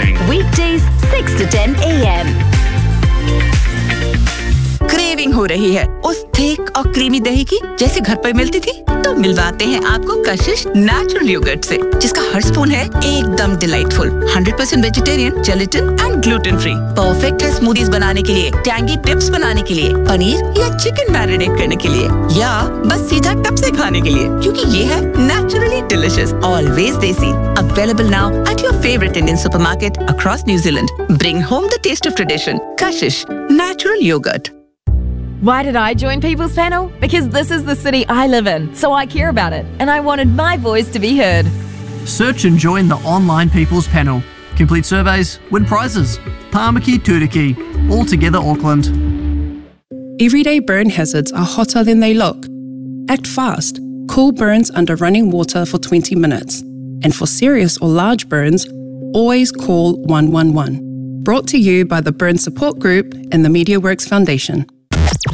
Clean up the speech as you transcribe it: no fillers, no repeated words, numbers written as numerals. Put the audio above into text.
Morning. Weekdays 6 to 10 a.m. Craving हो रही है उस थिक और क्रीमी दही की जैसे घर पर मिलती थी? तो मिलवाते हैं आपको कशिश नेचुरल योगर्ट से, जिसका हर स्पून है एकदम delightful, 100% vegetarian, gelatin and gluten free. Perfect है स्मूदीज बनाने के लिए, टैंगी टिप्स बनाने के लिए, पनीर या चिकन मैरिनेट करने के लिए, या बस सीधा टप से खाने के लिए, क्योंकि ये है नेचुरली डिलिशियस, ऑलवेज देसी। Available now at your favorite Indian supermarket across New Zealand. Bring home the taste of tradition. Kashish Natural Yogurt. Why did I join People's Panel? Because this is the city I live in, so I care about it, and I wanted my voice to be heard. Search and join the online People's Panel. Complete surveys, win prizes. Tāmaki Turiki, all together Auckland. Everyday burn hazards are hotter than they look. Act fast. Cool burns under running water for 20 minutes. And for serious or large burns, always call 111. Brought to you by the Burn Support Group and the MediaWorks Foundation.